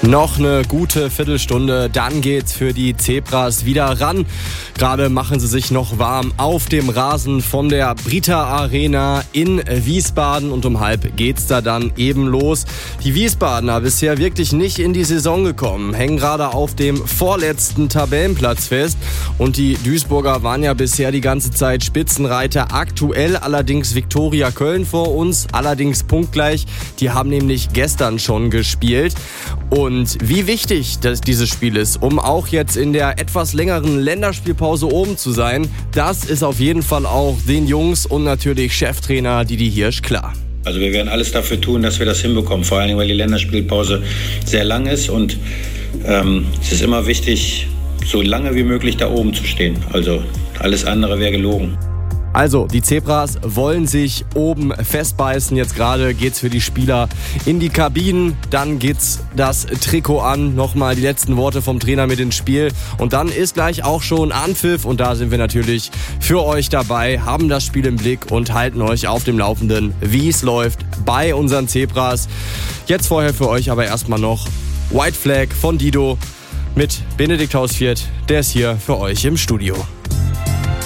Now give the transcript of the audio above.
Noch eine gute Viertelstunde, dann geht's für die Zebras wieder ran. Gerade machen sie sich noch warm auf dem Rasen von der Brita Arena in Wiesbaden und um 12:30 geht's da dann eben los. Die Wiesbadener bisher wirklich nicht in die Saison gekommen, hängen gerade auf dem vorletzten Tabellenplatz fest und die Duisburger waren ja bisher die ganze Zeit Spitzenreiter. Aktuell allerdings Viktoria Köln vor uns, allerdings punktgleich. Die haben nämlich gestern schon gespielt. Und wie wichtig dieses Spiel ist, um auch jetzt in der etwas längeren Länderspielpause oben zu sein, das ist auf jeden Fall auch den Jungs und natürlich Cheftrainer Didi Hirsch klar. Also wir werden alles dafür tun, dass wir das hinbekommen, vor allem weil die Länderspielpause sehr lang ist und es ist immer wichtig, so lange wie möglich da oben zu stehen. Also alles andere wäre gelogen. Also, die Zebras wollen sich oben festbeißen. Jetzt gerade geht's für die Spieler in die Kabinen. Dann geht's das Trikot an. Nochmal die letzten Worte vom Trainer mit ins Spiel. Und dann ist gleich auch schon Anpfiff. Und da sind wir natürlich für euch dabei, haben das Spiel im Blick und halten euch auf dem Laufenden, wie es läuft bei unseren Zebras. Jetzt vorher für euch aber erstmal noch White Flag von Dido mit Benedikt Hausviert. Der ist hier für euch im Studio.